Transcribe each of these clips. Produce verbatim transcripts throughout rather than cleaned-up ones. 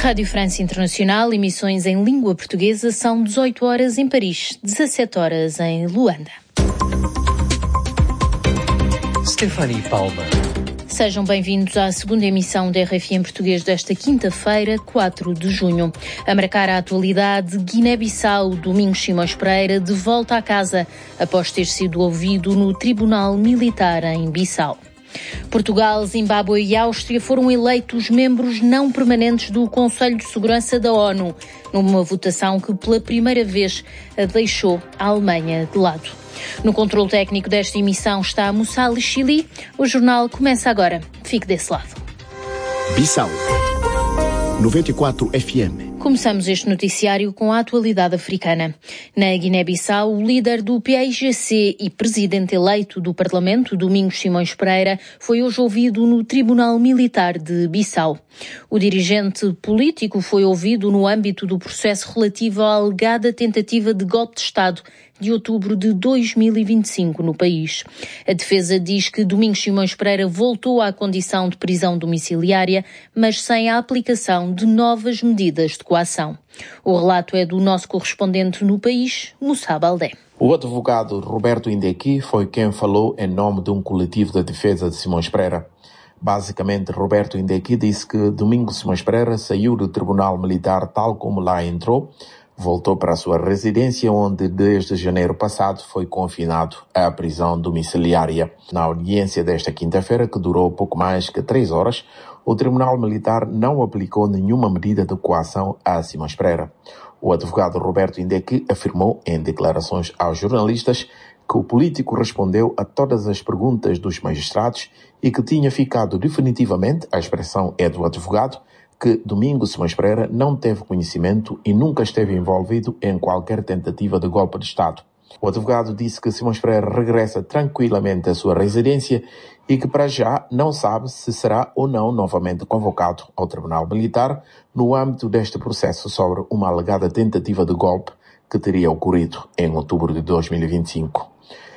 Rádio França Internacional, emissões em língua portuguesa, são dezoito horas em Paris, dezassete horas em Luanda. Stephanie Palma. Sejam bem-vindos à segunda emissão da R F M português desta quinta-feira, quatro de junho. A marcar a atualidade, Guiné-Bissau, Domingos Simões Pereira, de volta à casa, após ter sido ouvido no Tribunal Militar em Bissau. Portugal, Zimbábue e Áustria foram eleitos membros não permanentes do Conselho de Segurança da ONU, numa votação que pela primeira vez deixou a Alemanha de lado. No controle técnico desta emissão está Moussali Chili. O jornal começa agora. Fique desse lado. Bissau noventa e quatro F M. Começamos este noticiário com a atualidade africana. Na Guiné-Bissau, o líder do P A I G C e presidente eleito do Parlamento, Domingos Simões Pereira, foi hoje ouvido no Tribunal Militar de Bissau. O dirigente político foi ouvido no âmbito do processo relativo à alegada tentativa de golpe de Estado de outubro de dois mil e vinte e cinco no país. A defesa diz que Domingos Simões Pereira voltou à condição de prisão domiciliária, mas sem a aplicação de novas medidas de coação. O relato é do nosso correspondente no país, Moussa Baldé. O advogado Roberto Indeki foi quem falou em nome de um coletivo de defesa de Simões Pereira. Basicamente, Roberto Indeki disse que Domingos Simões Pereira saiu do Tribunal Militar tal como lá entrou, voltou para a sua residência, onde desde janeiro passado foi confinado à prisão domiciliária. Na audiência desta quinta-feira, que durou pouco mais que três horas, o Tribunal Militar não aplicou nenhuma medida de coação a Simões Pereira. O advogado Roberto Indeki afirmou em declarações aos jornalistas que o político respondeu a todas as perguntas dos magistrados e que tinha ficado definitivamente, a expressão é do advogado, que Domingos Simões Pereira não teve conhecimento e nunca esteve envolvido em qualquer tentativa de golpe de Estado. O advogado disse que Simões Pereira regressa tranquilamente à sua residência e que para já não sabe se será ou não novamente convocado ao Tribunal Militar no âmbito deste processo sobre uma alegada tentativa de golpe que teria ocorrido em outubro de dois mil e vinte e cinco.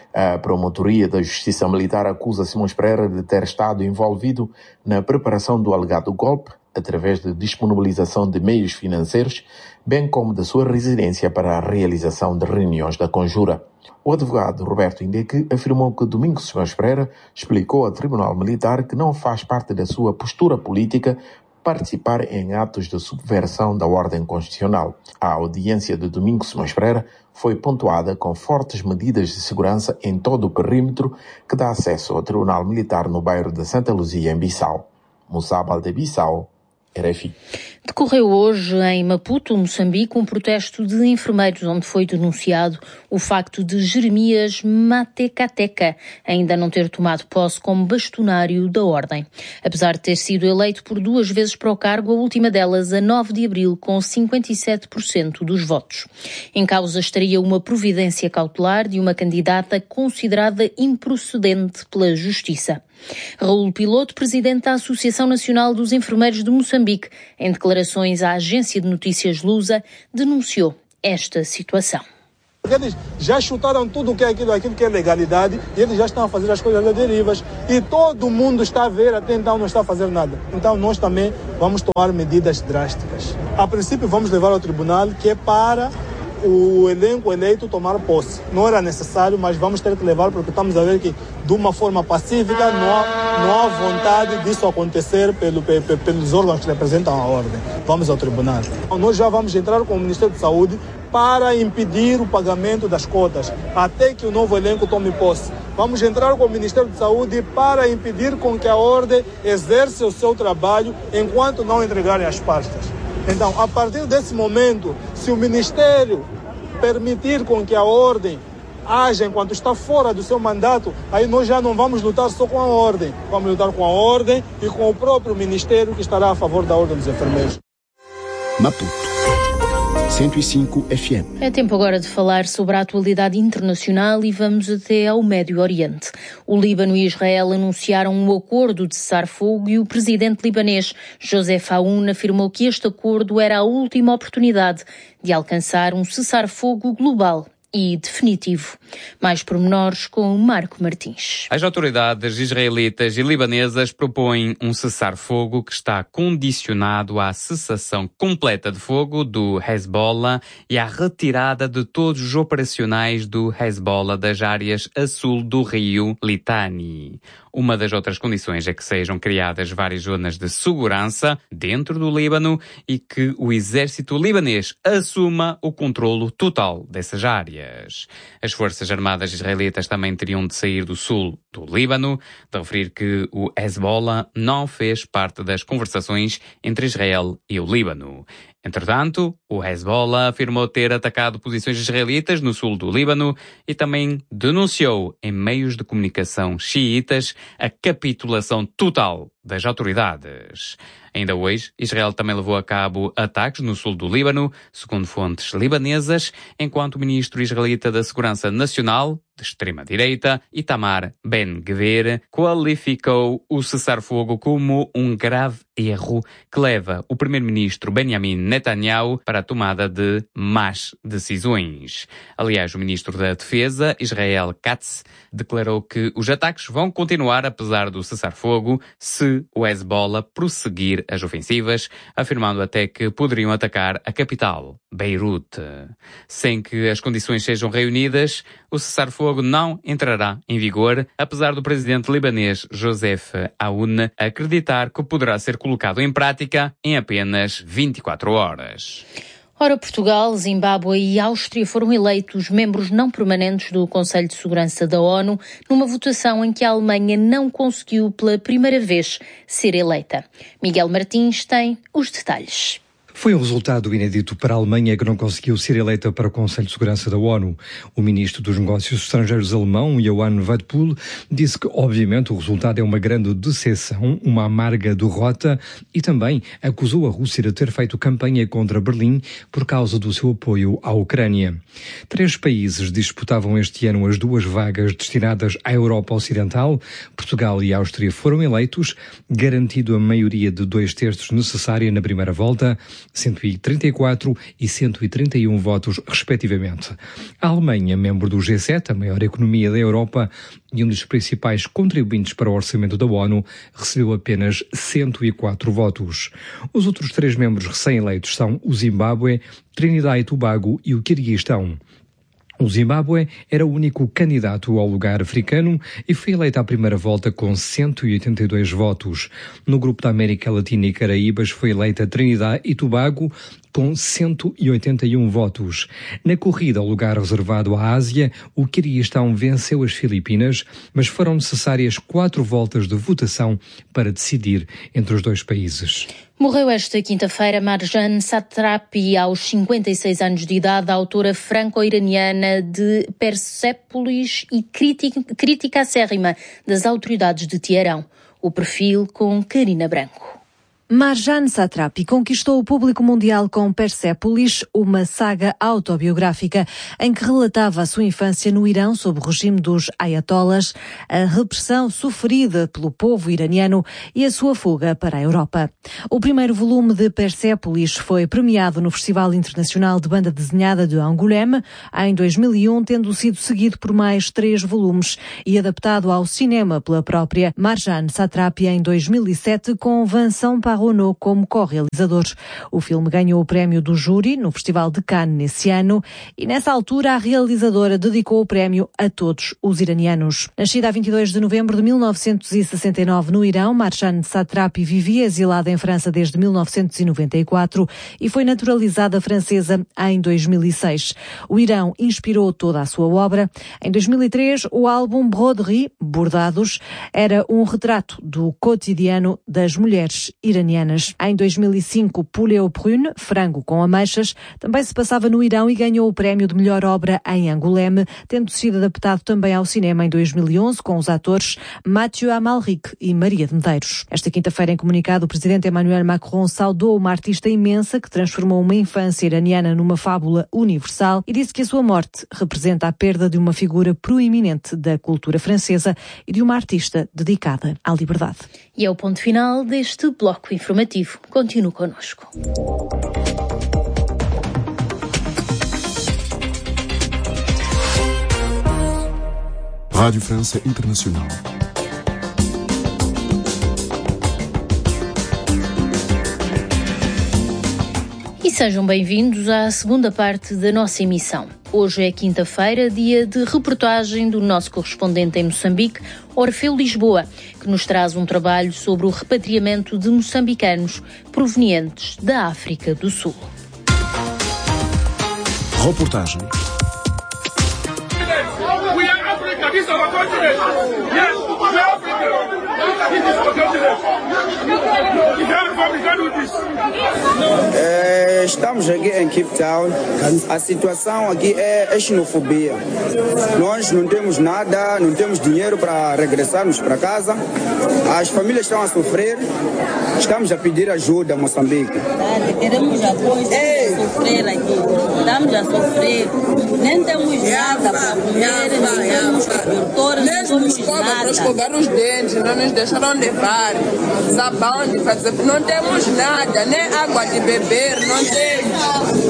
A Promotoria da Justiça Militar acusa Simões Pereira de ter estado envolvido na preparação do alegado golpe através de disponibilização de meios financeiros, bem como da sua residência para a realização de reuniões da conjura. O advogado Roberto Indeki afirmou que Domingos Simões Pereira explicou ao Tribunal Militar que não faz parte da sua postura política participar em atos de subversão da ordem constitucional. A audiência de Domingos Simões Pereira foi pontuada com fortes medidas de segurança em todo o perímetro que dá acesso ao Tribunal Militar no bairro de Santa Luzia, em Bissau. Moussa Baldé, Bissau, R F I. Decorreu hoje em Maputo, Moçambique, um protesto de enfermeiros onde foi denunciado o facto de Jeremias Matecateca ainda não ter tomado posse como bastonário da Ordem. Apesar de ter sido eleito por duas vezes para o cargo, a última delas a nove de abril, com cinquenta e sete por cento dos votos. Em causa estaria uma providência cautelar de uma candidata considerada improcedente pela Justiça. Raul Piloto, presidente da Associação Nacional dos Enfermeiros de Moçambique, em declarações à agência de notícias Lusa, denunciou esta situação. Eles já chutaram tudo o que é aquilo, aquilo que é legalidade e eles já estão a fazer as coisas a derivas e todo mundo está a ver, até então não está a fazer nada. Então nós também vamos tomar medidas drásticas. A princípio vamos levar ao tribunal, que é para o elenco eleito tomar posse. Não era necessário, mas vamos ter que levar porque estamos a ver que de uma forma pacífica não há, não há vontade disso acontecer pelo, pelos órgãos que representam a ordem. Vamos ao tribunal. Nós já vamos entrar com o Ministério de Saúde para impedir o pagamento das cotas, até que o novo elenco tome posse. Vamos entrar com o Ministério de Saúde para impedir com que a ordem exerça o seu trabalho enquanto não entregarem as pastas. Então, a partir desse momento, se o Ministério permitir com que a ordem haja enquanto está fora do seu mandato, aí nós já não vamos lutar só com a ordem, vamos lutar com a ordem e com o próprio Ministério que estará a favor da ordem dos enfermeiros. Maputo cento e cinco F M. É tempo agora de falar sobre a atualidade internacional e vamos até ao Médio Oriente. O Líbano e Israel anunciaram um acordo de cessar-fogo e o presidente libanês Joseph Aoun afirmou que este acordo era a última oportunidade de alcançar um cessar-fogo global e definitivo. Mais pormenores com o Marco Martins. As autoridades israelitas e libanesas propõem um cessar-fogo que está condicionado à cessação completa de fogo do Hezbollah e à retirada de todos os operacionais do Hezbollah das áreas a sul do rio Litani. Uma das outras condições é que sejam criadas várias zonas de segurança dentro do Líbano e que o exército libanês assuma o controlo total dessas áreas. As forças armadas israelitas também teriam de sair do sul do Líbano, de referir que o Hezbollah não fez parte das conversações entre Israel e o Líbano. Entretanto, o Hezbollah afirmou ter atacado posições israelitas no sul do Líbano e também denunciou em meios de comunicação xiitas a capitulação total das autoridades. Ainda hoje, Israel também levou a cabo ataques no sul do Líbano, segundo fontes libanesas, enquanto o ministro israelita da Segurança Nacional, de extrema-direita, Itamar Ben-Gvir, qualificou o cessar-fogo como um grave erro que leva o primeiro-ministro Benjamin Netanyahu para a tomada de más decisões. Aliás, o ministro da Defesa, Israel Katz, declarou que os ataques vão continuar apesar do cessar-fogo se o Hezbollah prosseguir as ofensivas, afirmando até que poderiam atacar a capital, Beirute. Sem que as condições sejam reunidas, o cessar-fogo não entrará em vigor, apesar do presidente libanês Joseph Aoun acreditar que poderá ser colocado em prática em apenas vinte e quatro horas. Ora, Portugal, Zimbábue e Áustria foram eleitos membros não permanentes do Conselho de Segurança da ONU numa votação em que a Alemanha não conseguiu pela primeira vez ser eleita. Miguel Martins tem os detalhes. Foi um resultado inédito para a Alemanha, que não conseguiu ser eleita para o Conselho de Segurança da ONU. O ministro dos Negócios Estrangeiros alemão, Johann Wadephul, disse que, obviamente, o resultado é uma grande decepção, uma amarga derrota, e também acusou a Rússia de ter feito campanha contra Berlim por causa do seu apoio à Ucrânia. Três países disputavam este ano as duas vagas destinadas à Europa Ocidental. Portugal e Áustria foram eleitos, garantido a maioria de dois terços necessária na primeira volta, cento e trinta e quatro e cento e trinta e um votos, respectivamente. A Alemanha, membro do G sete, a maior economia da Europa e um dos principais contribuintes para o orçamento da ONU, recebeu apenas cento e quatro votos. Os outros três membros recém-eleitos são o Zimbábue, Trinidad e Tobago e o Quirguistão. O Zimbábue era o único candidato ao lugar africano e foi eleito à primeira volta com cento e oitenta e dois votos. No grupo da América Latina e Caraíbas foi eleita Trinidad e Tobago com cento e oitenta e um votos. Na corrida ao lugar reservado à Ásia, o Quirguistão venceu as Filipinas, mas foram necessárias quatro voltas de votação para decidir entre os dois países. Morreu esta quinta-feira Marjane Satrapi, aos cinquenta e seis anos de idade, a autora franco-iraniana de Persépolis e crítica, crítica acérrima das autoridades de Teherão. O perfil com Karina Branco. Marjane Satrapi conquistou o público mundial com Persépolis, uma saga autobiográfica em que relatava a sua infância no Irão sob o regime dos ayatollahs, a repressão sofrida pelo povo iraniano e a sua fuga para a Europa. O primeiro volume de Persépolis foi premiado no Festival Internacional de Banda Desenhada de Angoulême em dois mil e um, tendo sido seguido por mais três volumes e adaptado ao cinema pela própria Marjane Satrapi em dois mil e sete com Vincent Parronneau como co-realizador. O filme ganhou o prémio do júri no Festival de Cannes nesse ano e nessa altura a realizadora dedicou o prémio a todos os iranianos. Nascida a vinte e dois de novembro de mil novecentos e sessenta e nove no Irão, Marjane Satrapi vivia exilada em França desde mil novecentos e noventa e quatro e foi naturalizada francesa em dois mil e seis. O Irão inspirou toda a sua obra. Em dois mil e três, o álbum Broderie, Bordados, era um retrato do cotidiano das mulheres iranianas. Em dois mil e cinco, Poulet aux prunes, Frango com ameixas, também se passava no Irão e ganhou o prémio de melhor obra em Angoulême, tendo sido adaptado também ao cinema em dois mil e onze com os atores Mathieu Amalric e Maria de Medeiros. Esta quinta-feira, em comunicado, o presidente Emmanuel Macron saudou uma artista imensa que transformou uma infância iraniana numa fábula universal e disse que a sua morte representa a perda de uma figura proeminente da cultura francesa e de uma artista dedicada à liberdade. E é o ponto final deste bloco informativo. Continue connosco. Rádio França Internacional. E sejam bem-vindos à segunda parte da nossa emissão. Hoje é quinta-feira, dia de reportagem do nosso correspondente em Moçambique, Orfeu Lisboa, que nos traz um trabalho sobre o repatriamento de moçambicanos provenientes da África do Sul. Reportagem. É, estamos aqui em Cape Town. A situação aqui é, é xenofobia. Nós não temos nada, não temos dinheiro para regressarmos para casa. As famílias estão a sofrer. Estamos a pedir ajuda a Moçambique. Queremos apoio, estamos a sofrer aqui. Estamos a sofrer. Nem temos nada para comer, nem temos cobertores, nem nos cobram para escovar os dentes, não nos deixaram levar sabão de fazer, não temos nada, nem água de beber, não temos.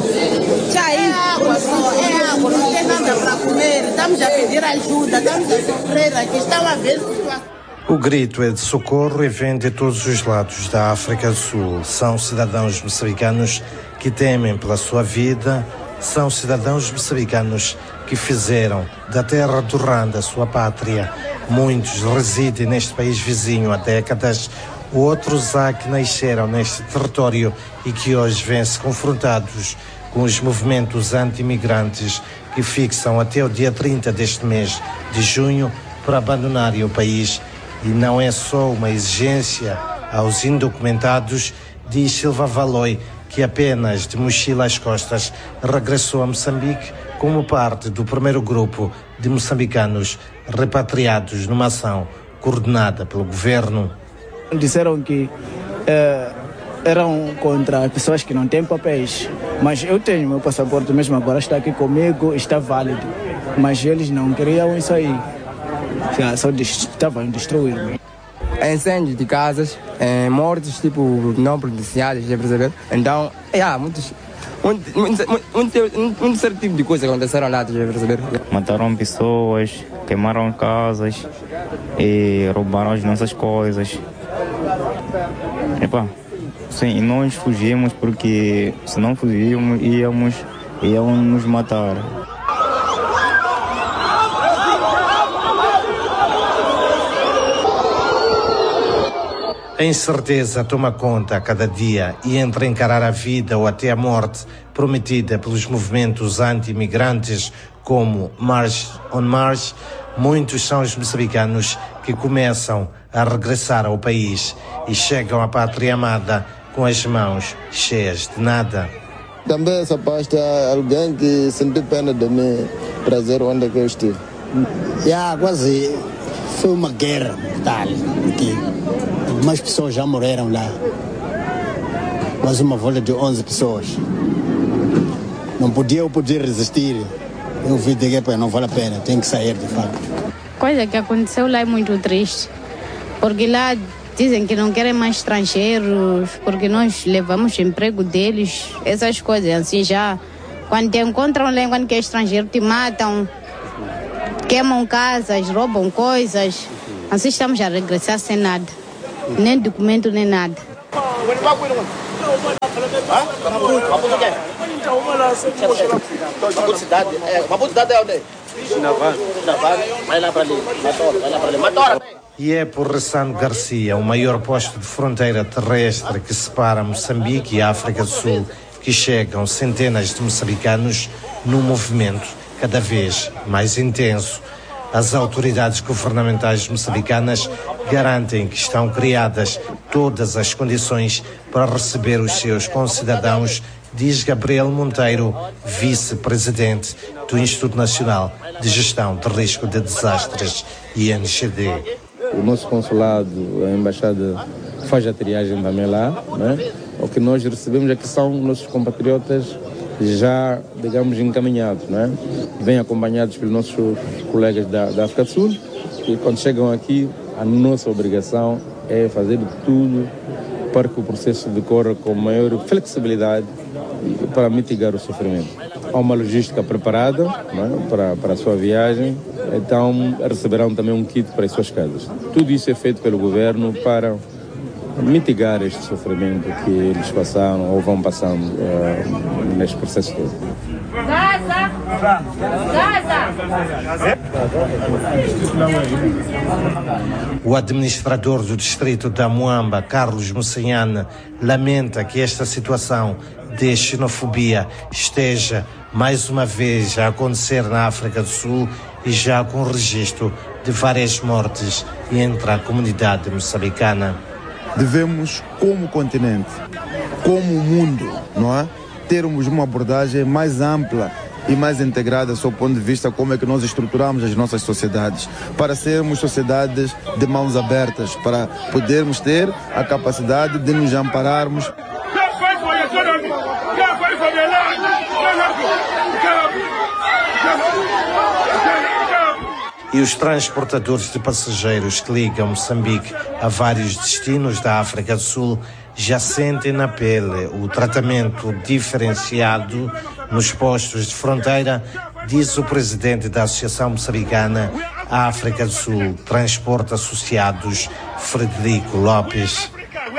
Já é água só, é água, não tem nada para comer, estamos a pedir ajuda, estamos a sofrer aqui, estamos a ver. O grito é de socorro e vem de todos os lados da África do Sul. São cidadãos moçambicanos que temem pela sua vida, são cidadãos moçambicanos que fizeram da terra do Rwanda a sua pátria. Muitos residem neste país vizinho há décadas, outros há que nasceram neste território e que hoje vêm-se confrontados com os movimentos anti-imigrantes que fixam até o dia trinta deste mês de junho para abandonarem o país. E não é só uma exigência aos indocumentados, diz Silva Valoi, que apenas de mochila às costas regressou a Moçambique como parte do primeiro grupo de moçambicanos repatriados numa ação coordenada pelo governo. Disseram que eh, eram contra pessoas que não têm papéis, mas eu tenho meu passaporte mesmo agora, está aqui comigo, está válido, mas eles não queriam isso aí, só estavam destruindo. Incêndio de casas, eh, mortes tipo não policiais, já perceberam? Então, é, há muitos, muito, muito, muito, muito certo tipo de coisa que aconteceram lá, já perceberam? Mataram pessoas, queimaram casas e roubaram as nossas coisas. Epa, sim, e nós fugimos porque se não fugíamos íamos, iam nos matar. A incerteza toma conta a cada dia e entre encarar a vida ou até a morte prometida pelos movimentos anti-imigrantes como March on March, muitos são os moçambicanos que começam a regressar ao país e chegam à pátria amada com as mãos cheias de nada. Também essa pasta alguém que sentiu pena de me trazer onde é que eu estive. Já quase foi uma guerra tal aqui. Algumas pessoas já morreram lá. Quase uma volta de onze pessoas. Não podia eu poder resistir. Eu vi que não vale a pena, tem que sair de fato. Coisa que aconteceu lá é muito triste. Porque lá dizem que não querem mais estrangeiros, porque nós levamos o emprego deles, essas coisas assim já. Quando te encontram lá, quando que é estrangeiro, te matam, queimam casas, roubam coisas. Assim estamos a regressar sem nada. Nem documento, nem nada. E é por Ressano Garcia, o maior posto de fronteira terrestre que separa Moçambique e a África do Sul, que chegam centenas de moçambicanos num movimento cada vez mais intenso. As autoridades governamentais moçambicanas garantem que estão criadas todas as condições para receber os seus concidadãos, diz Gabriel Monteiro, vice-presidente do Instituto Nacional de Gestão de Risco de Desastres, I N G D. O nosso consulado, a embaixada, faz a triagem também lá, né? O que nós recebemos aqui são nossos compatriotas já, digamos, encaminhados, né? Vêm acompanhados pelos nossos colegas da, da África do Sul, e quando chegam aqui, a nossa obrigação é fazer tudo para que o processo decorra com maior flexibilidade para mitigar o sofrimento. Há uma logística preparada, né, para, para a sua viagem, então receberão também um kit para as suas casas. Tudo isso é feito pelo governo para mitigar este sofrimento que eles passaram ou vão passando uh, neste processo todo. Gaza! Gaza! O administrador do distrito da Muamba, Carlos Mocenhane, lamenta que esta situação de xenofobia esteja mais uma vez a acontecer na África do Sul e já com registro de várias mortes entre a comunidade moçambicana. Devemos, como continente, como mundo, não é, termos uma abordagem mais ampla e mais integrada sob o ponto de vista como é que nós estruturamos as nossas sociedades, para sermos sociedades de mãos abertas, para podermos ter a capacidade de nos ampararmos. E os transportadores de passageiros que ligam Moçambique a vários destinos da África do Sul já sentem na pele o tratamento diferenciado nos postos de fronteira, diz o presidente da Associação Moçambicana África do Sul, Transporte Associados, Frederico Lopes.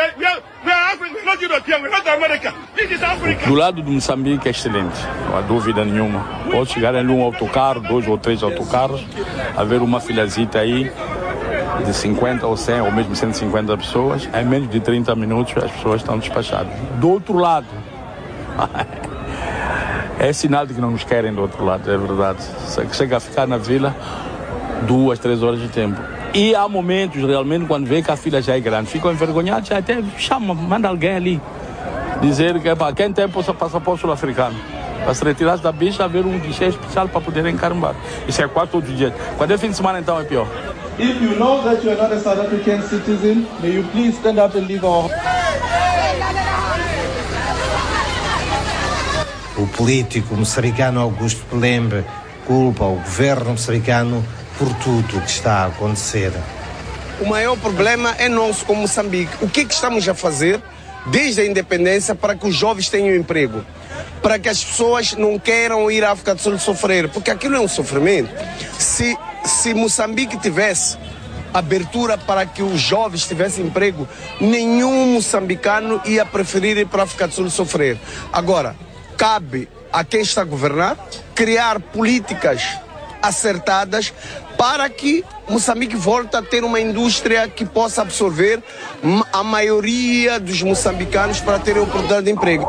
Do lado do Moçambique é excelente, não há dúvida nenhuma. Pode chegar ali um autocarro, dois ou três autocarros, haver uma filazita aí de cinquenta ou cem ou mesmo cento e cinquenta pessoas, em menos de trinta minutos as pessoas estão despachadas. Do outro lado, é sinal de que não nos querem do outro lado, é verdade. Chega a ficar na vila duas, três horas de tempo. E há momentos, realmente, quando vê que a fila já é grande, ficam envergonhados, já até chama, manda alguém ali, dizer que para quem tem passaporte sul-africano, para se retirar da bicha, haver um guichê especial para poder encarambar. Isso é quase todos os dias. Quando é fim de semana, então, é pior. If you know that you are not a South African citizen, may you please stand up and leave our... O político moçambicano Augusto Pelembe culpa o governo moçambicano por tudo o que está a acontecer. O maior problema é nosso como Moçambique. O que, é que estamos a fazer desde a independência para que os jovens tenham emprego? Para que as pessoas não queiram ir à África do Sul sofrer, porque aquilo é um sofrimento. Se, se Moçambique tivesse abertura para que os jovens tivessem emprego, nenhum moçambicano ia preferir ir para a África do Sul sofrer. Agora, cabe a quem está a governar criar políticas acertadas para que Moçambique volte a ter uma indústria que possa absorver a maioria dos moçambicanos para terem oportunidade de emprego.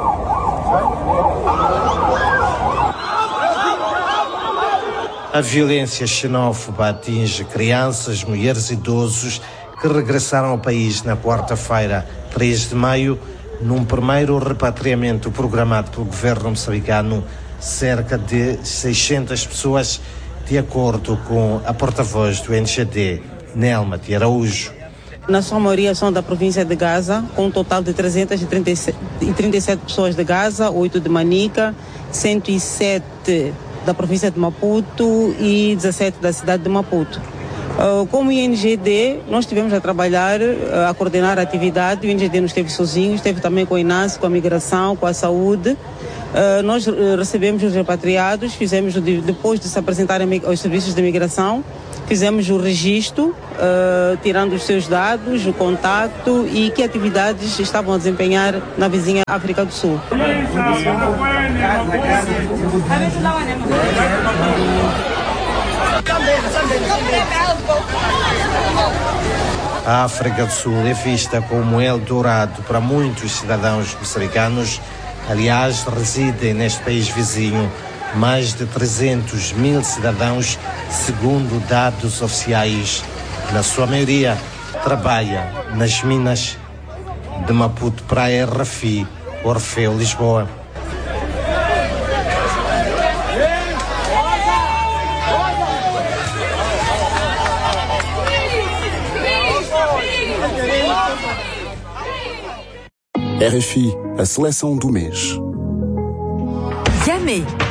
A violência xenófoba atinge crianças, mulheres e idosos que regressaram ao país na quarta-feira, três de maio, num primeiro repatriamento programado pelo governo moçambicano. Cerca de seiscentas pessoas, de acordo com a porta-voz do N G D, Nelma de Araújo. Na sua maioria são da província de Gaza, com um total de trezentas e trinta e sete pessoas de Gaza, oito de Manica, cento e sete da província de Maputo e dezassete da cidade de Maputo. Como I N G D, nós estivemos a trabalhar, a coordenar a atividade. O I N G D não esteve sozinho, esteve também com a INASE, com a migração, com a saúde. Uh, nós uh, recebemos os repatriados, fizemos, depois de se apresentarem aos serviços de imigração, fizemos o registro, uh, tirando os seus dados, o contacto e que atividades estavam a desempenhar na vizinha África do Sul. A África do Sul é vista como Eldorado para muitos cidadãos moçambicanos. Aliás, residem neste país vizinho mais de trezentos mil cidadãos, segundo dados oficiais. Na sua maioria, trabalha nas minas de Maputo, Praia, Rafi, Orfeu, Lisboa. R F I, a seleção do mês. Jamais